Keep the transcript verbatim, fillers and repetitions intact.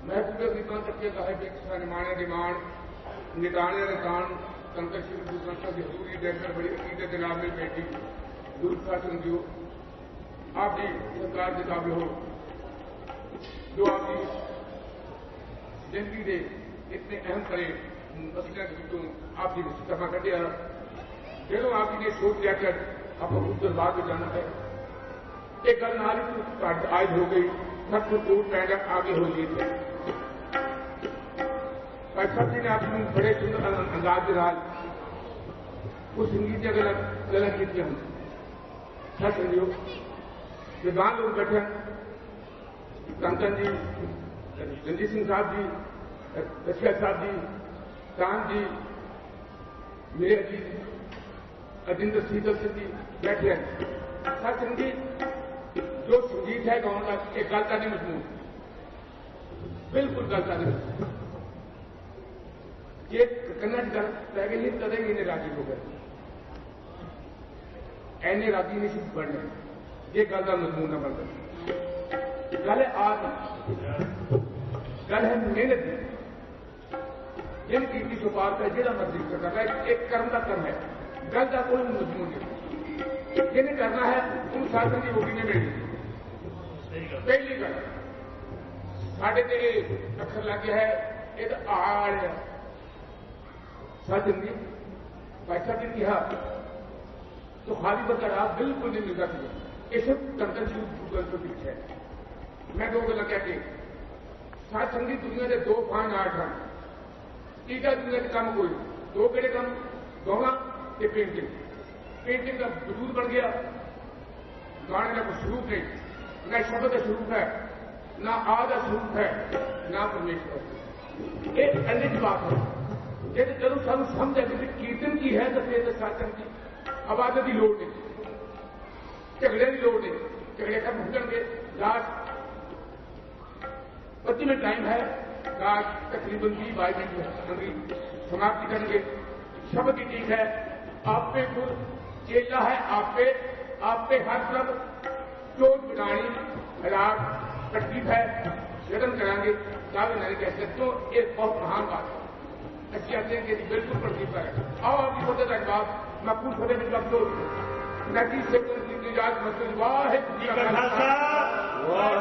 महबूब गीतां तक है कि सनमाने डिमांड निदाने रतान कंकर शिव दूसरा की हजूरी देखकर बड़ी अकीदत जनाब में बैठी दूसरा समझियो आप भी सरकार के काबिल हो जो आपकी जिंदगी के इतने अहम करे मसले के विचों आपकी सफा कटिया जो आपकी ने सोच लिया कि आप दरबार में जाना है एक गल नाल ही आज हो गई सब कुछ दूर पैदा आगे हो गई थे सब जी ने आपको बड़े सुंदर अंदाज के राज उस संगीत की गलत गलत की हम सच समझो विद्वान लोग बैठे कंकन जी रंजीत सिंह साहब जी रशिया साहब जी कान जी मेरे जी अजिंदर सीतल सिंह जी बैठे हैं सच संगीत जो संगीत है गाँव का एक गल का नहीं मजमून बिल्कुल गल का नहीं ये कन्ना गल रह गई कदे ही इन्हें राजी हो गए एने राजी नहीं सिर्फ बढ़ने ये गल का मजमून न बन गई गल है आत्म गल है मेहनत जिन कीर्ति सुपार का जिहड़ा मर्जी करना है एक कर्म का कर्म है गल का कोई मजमून नहीं जिन्हें करना है उन शासन की वोटी ने मिली पहली गल साढ़े ते अखर लग गया है ये तो आड़ है सच नहीं पैसा की कहा तो खाली बकरा बिल्कुल नहीं मिलता था इस कंकन शुरू गूगल तो पीछे है मैं दो गल कह के सात संगी दुनिया के दो पांच आठ हैं तीजा दुनिया के काम कोई दो केड़े काम दोना ते पेंटिंग पेंटिंग का वजूद बन गया गाने का कोई स्वरूप नहीं न शब्द का स्वरूप है न आ का स्वरूप है न परमेश्वर एक अन्य बात है जब जब सानू समझ है कि कीर्तन की है तो फिर शासन की आबादी की लोड़ नहीं झगड़े की लोड़ नहीं झगड़े खत्म हो जाएंगे लास्ट पच्चीस मिनट टाइम है लास्ट तकरीबन बीस बाईस मिनट समाप्ति करेंगे शब्द की ठीक है आप पे गुर चेला है आप पे आप पे हर तरफ चोट बिगाड़ी हलाक तकलीफ है यत्न कराएंगे दावे नहीं कह सकते तो एक बहुत महान बात है अच्छी आते हैं कि बिल्कुल प्रदीप है आओ आपकी होते तक बात मैं पूछ होते में कब नकी से निजात मसूल वाहिद